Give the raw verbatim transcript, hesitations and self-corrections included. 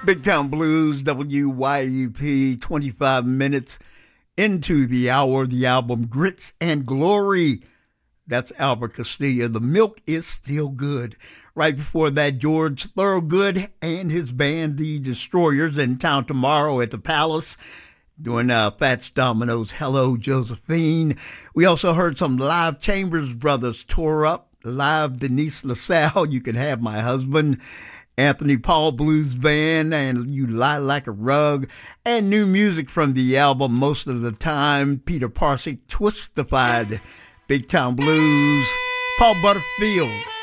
Big Town Blues, W Y U P, twenty-five minutes into the hour. The album Grits and Glory. That's Albert Castillo. The Milk is Still Good. Right before that, George Thorogood and his band, The Destroyers, in town tomorrow at the Palace, doing uh, Fats Domino's Hello, Josephine. We also heard some live Chambers Brothers tour up, live Denise LaSalle, You Can Have My Husband, Anthony Paul Blues Band, and You Lie Like a Rug, and new music from the album Most of the Time, Peter Parsick, Twistified, Big Town Blues, Paul Butterfield.